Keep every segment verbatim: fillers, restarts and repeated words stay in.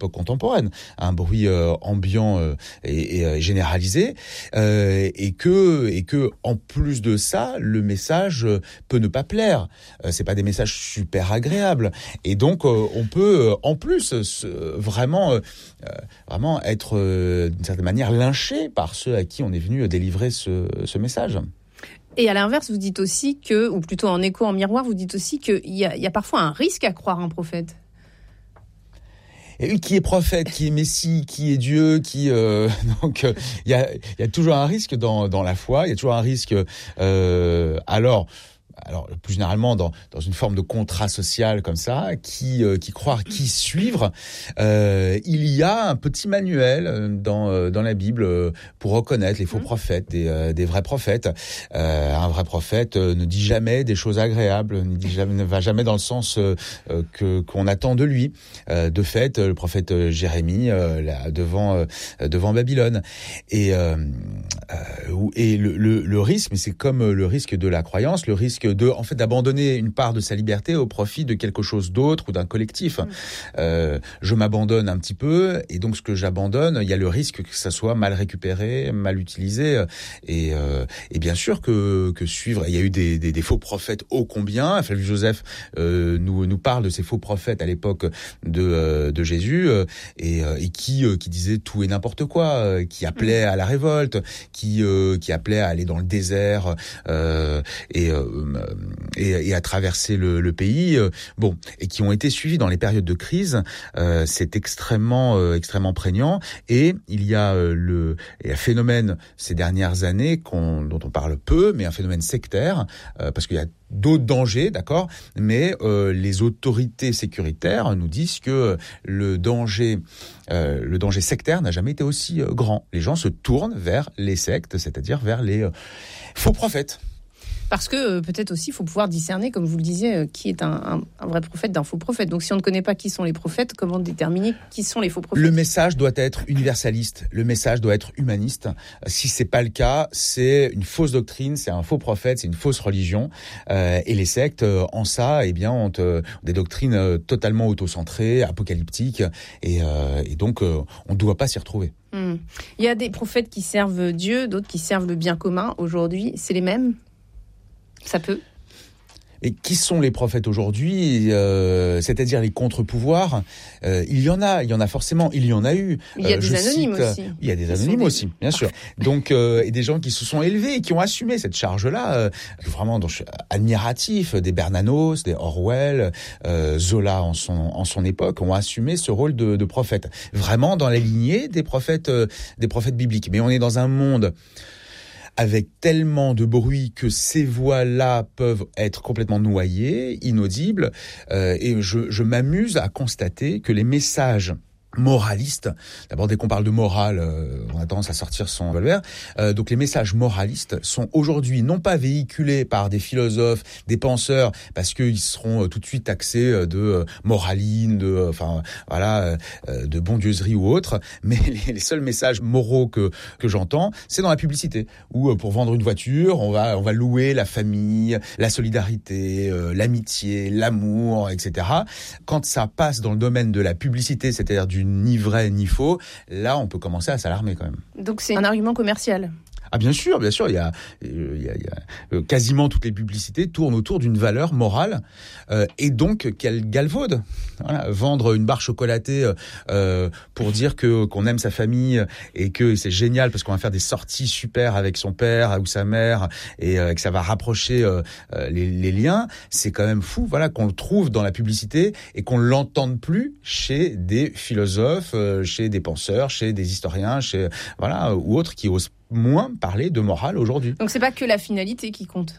contemporaine, un bruit euh, ambiant euh, et, et euh, généralisé, euh, et que et que en plus de ça, le message peut ne pas plaire. Euh, c'est pas des messages super agréables, et donc euh, on peut euh, en plus se, vraiment euh, vraiment être euh, d'une certaine manière lynché par ceux à qui on est venu délivrer ce, ce message. Et à l'inverse, vous dites aussi que, ou plutôt en écho, en miroir, vous dites aussi qu'il y a, il y a parfois un risque à croire un prophète. Et qui est prophète, qui est Messie, qui est Dieu, qui euh, donc il euh, y a il y a toujours un risque dans dans la foi, il y a toujours un risque euh, alors alors plus généralement dans dans une forme de contrat social comme ça, qui euh, qui croire, qui suivre. Euh, il y a un petit manuel dans euh, dans la Bible pour reconnaître les faux prophètes des euh, des vrais prophètes. Euh, un vrai prophète euh, ne dit jamais des choses agréables, ne dit jamais, ne va jamais dans le sens euh, que qu'on attend de lui. Euh, de fait, le prophète Jérémie euh, là, devant euh, devant Babylone, et euh, euh, et le, le le risque, mais c'est comme le risque de la croyance, le risque de, en fait, d'abandonner une part de sa liberté au profit de quelque chose d'autre ou d'un collectif. Mmh. Euh, je m'abandonne un petit peu, et donc ce que j'abandonne, il y a le risque que ça soit mal récupéré, mal utilisé, et, euh, et bien sûr que, que suivre. Il y a eu des, des, des faux prophètes ô combien. Flavius Joseph euh, nous, nous parle de ces faux prophètes à l'époque de, euh, de Jésus, euh, et, euh, et qui, euh, qui disaient tout et n'importe quoi, euh, qui appelaient à la révolte, qui, euh, qui appelaient à aller dans le désert, euh, et euh, Et, et à traverser le, le pays, euh, bon, et qui ont été suivis dans les périodes de crise. Euh, c'est extrêmement, euh, extrêmement prégnant. Et il y a euh, le et un phénomène ces dernières années qu'on, dont on parle peu, mais un phénomène sectaire, euh, parce qu'il y a d'autres dangers, d'accord, mais euh, les autorités sécuritaires nous disent que le danger, euh, le danger sectaire n'a jamais été aussi euh, grand. Les gens se tournent vers les sectes, c'est-à-dire vers les euh, faux prophètes. Parce que euh, peut-être aussi, il faut pouvoir discerner, comme vous le disiez, euh, qui est un, un, un vrai prophète d'un faux prophète. Donc si on ne connaît pas qui sont les prophètes, comment déterminer qui sont les faux prophètes ? Le message doit être universaliste, le message doit être humaniste. Si c'est pas le cas, c'est une fausse doctrine, c'est un faux prophète, c'est une fausse religion. Euh, et les sectes, euh, en ça, eh bien, ont euh, des doctrines euh, totalement autocentrées, apocalyptiques, et, euh, et donc euh, on ne doit pas s'y retrouver. Hum. Il y a des prophètes qui servent Dieu, d'autres qui servent le bien commun. Aujourd'hui, c'est les mêmes ? Ça peut. Et qui sont les prophètes aujourd'hui, euh, c'est-à-dire les contre-pouvoirs? euh, Il y en a, il y en a forcément, il y en a eu. Il y a euh, des anonymes cite, aussi. Il y a des anonymes des... aussi, bien sûr. Donc, euh, et des gens qui se sont élevés et qui ont assumé cette charge-là, euh, vraiment dont je suis admiratif, des Bernanos, des Orwell, euh, Zola en son en son époque, ont assumé ce rôle de, de prophète, vraiment dans la lignée des prophètes, euh, des prophètes bibliques. Mais on est dans un monde avec tellement de bruit que ces voix-là peuvent être complètement noyées, inaudibles, euh, et je, je m'amuse à constater que les messages moralistes, d'abord dès qu'on parle de morale, euh, on a tendance à sortir son revolver, euh, donc les messages moralistes sont aujourd'hui non pas véhiculés par des philosophes, des penseurs, parce qu'ils seront euh, tout de suite taxés de euh, moraline, de euh, enfin voilà, euh, de bondieuserie ou autre, mais les, les seuls messages moraux que que j'entends, c'est dans la publicité, où euh, pour vendre une voiture, on va on va louer la famille, la solidarité, euh, l'amitié, l'amour, et cetera. Quand ça passe dans le domaine de la publicité, c'est-à-dire du ni vrai ni faux, là on peut commencer à s'alarmer quand même. Donc c'est un argument commercial. Ah bien sûr, bien sûr, il y a, il y a, il y a euh, quasiment toutes les publicités tournent autour d'une valeur morale, euh, et donc qu'elle galvaude. Voilà, vendre une barre chocolatée euh, pour dire que qu'on aime sa famille et que c'est génial parce qu'on va faire des sorties super avec son père ou sa mère et euh, que ça va rapprocher euh, les, les liens, c'est quand même fou. Voilà, qu'on le trouve dans la publicité et qu'on l'entende plus chez des philosophes, euh, chez des penseurs, chez des historiens, chez voilà ou autres qui osent moins parler de morale aujourd'hui. Donc c'est pas que la finalité qui compte.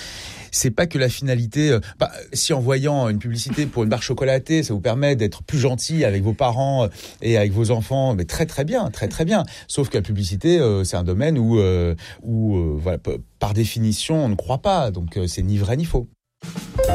C'est pas que la finalité. Euh, bah, si en voyant une publicité pour une barre chocolatée, ça vous permet d'être plus gentil avec vos parents et avec vos enfants, mais très très bien, très très bien. Sauf que la publicité, euh, c'est un domaine où, euh, où euh, voilà, par définition, on ne croit pas. Donc euh, c'est ni vrai ni faux.